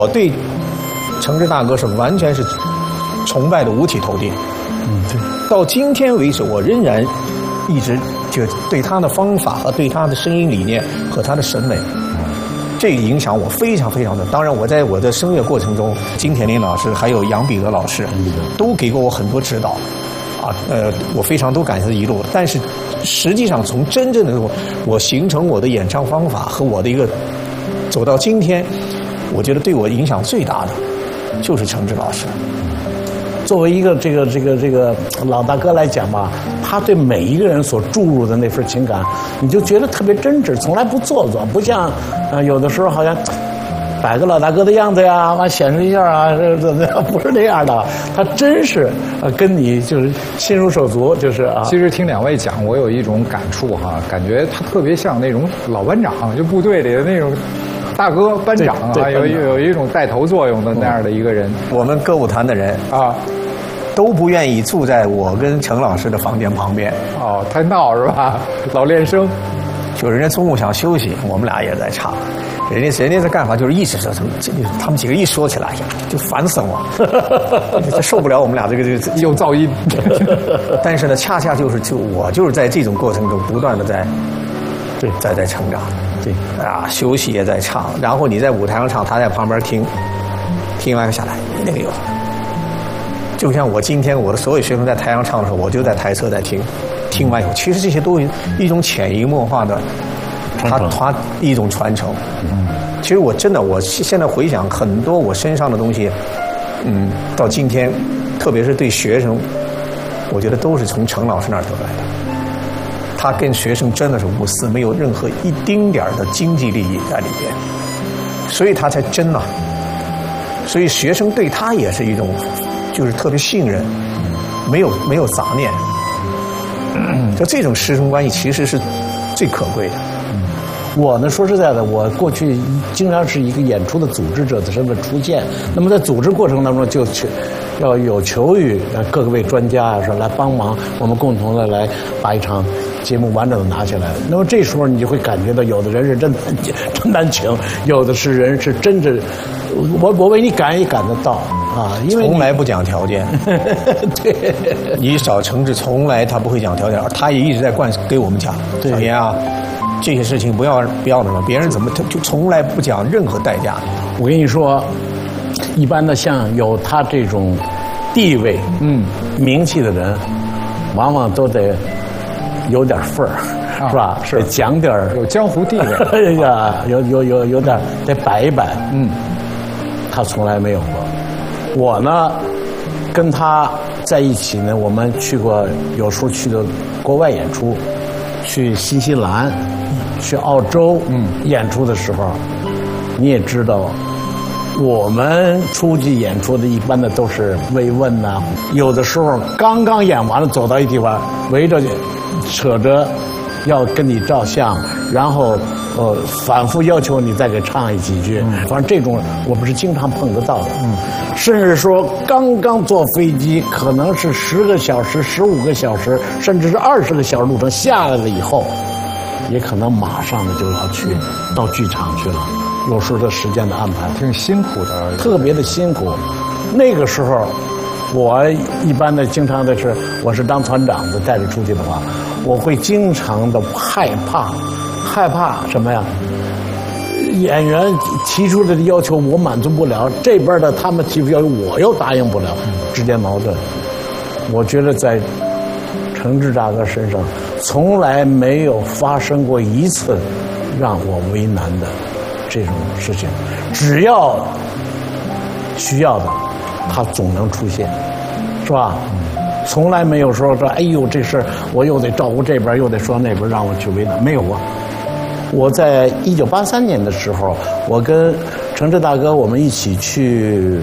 我对程志大哥是完全是崇拜的五体投地。 对。 到今天为止，我仍然一直就对他的方法和对他的声音理念和他的审美，这个影响我非常非常的。当然，我在我的声乐过程中，金田林老师还有杨彼得老师都给过我很多指导，我非常都感谢他一路。但是实际上，从真正的我形成我的演唱方法和我的一个走到今天，我觉得对我影响最大的就是程志老师。 作为一个这个老大哥来讲吧，他对每一个人所注入的那份情感，你就觉得特别真挚，从来不做作，不像有的时候好像摆个老大哥的样子呀，完显示一下啊，不是那样的。他真是跟你就是心如手足，就是啊。 其实听两位讲，我有一种感触哈，感觉他特别像那种老班长，就部队里的那种大哥班长啊，有一种带头作用的那样的一个人。 我们歌舞团的人啊，都不愿意住在我跟程老师的房间旁边。 哦，太闹是吧？老练声， 就人家中午想休息，我们俩也在唱。人家在干嘛？就是一直说他们几个一说起来呀，就烦死我，就受不了我们俩这个有噪音。 但是呢，恰恰我就是在这种过程中不断的在成长。 对啊，休息也在唱，然后你在舞台上唱，他在旁边听完下来，那个有。就像我今天我的所有学生在台上唱的时候，我就在台侧在听完以后，其实这些都有一种潜移默化的，他一种传承。其实我现在回想很多我身上的东西，到今天，特别是对学生，我觉得都是从程老师那儿得来的。他跟学生真的是无私，没有任何一丁点的经济利益在里边，所以他才真啊。所以学生对他也是一种，就是特别信任，没有杂念。就这种师生关系其实是最可贵的。 我呢，说实在的，我过去经常是一个演出的组织者的身份出现。那么在组织过程当中，就要有求于各位专家啊，说来帮忙，我们共同的来把一场节目完整的拿下来。那么这时候你就会感觉到，有的人是真难请，有的人是真的，我为你赶也赶得到啊，因为从来不讲条件。 对， 你找程志从来他不会讲条件，他也一直在给我们讲，小严啊。这些事情不要什么，别人怎么他就从来不讲任何代价。 我跟你说，一般的像有他这种地位、名气的人，往往都得有点份儿，是吧？ 是讲点有江湖地位。 哎呀，有点得摆一摆。他从来没有过。我呢，跟他在一起呢，我们去过，有时候去的国外演出，去新西兰。去澳洲演出的时候，你也知道，我们出去演出的一般的都是慰问呐，有的时候刚刚演完了，走到一地方，围着扯着要跟你照相，然后反复要求你再给唱几句，反正这种我们是经常碰得到的。甚至说刚刚坐飞机，可能是10个小时、15个小时，甚至是20个小时路程下来了以后。也可能马上就要到剧场去了，有时候的时间的安排挺辛苦的， 特别的辛苦。那个时候，我一般的经常的是，我是当团长的带着出去的话，我会经常的害怕什么呀？演员提出的要求我满足不了，这边的他们提出要求我又答应不了，之间矛盾。我觉得在程志大哥身上从来没有发生过一次让我为难的这种事情，只要需要的他总能出现，是吧？从来没有说哎呦这事我又得照顾这边又得说那边让我去为难，没有啊。我在1983年的时候，我跟程志大哥我们一起去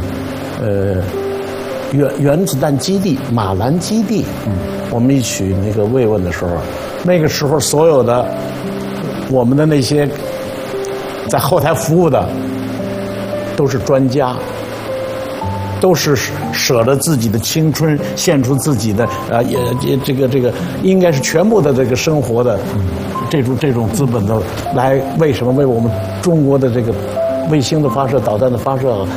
原子弹基地马兰基地，我们一起那个慰问的时候，那个时候所有的我们的那些在后台服务的都是专家，都是舍了自己的青春，献出自己的这个应该是全部的这个生活的这种资本的来为什么为我们中国的这个卫星的发射、导弹的发射